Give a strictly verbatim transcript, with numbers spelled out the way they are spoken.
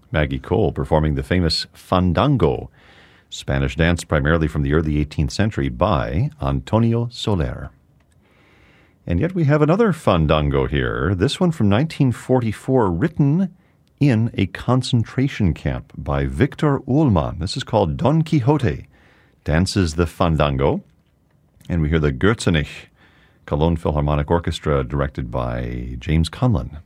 Maggie Cole performing the famous Fandango, Spanish dance primarily from the early eighteenth century by Antonio Soler. And yet we have another Fandango here, this one from nineteen forty-four, written in a concentration camp by Victor Ullmann. This is called Don Quixote Dances the Fandango. And we hear the Gürzenich Cologne Philharmonic Orchestra directed by James Conlon.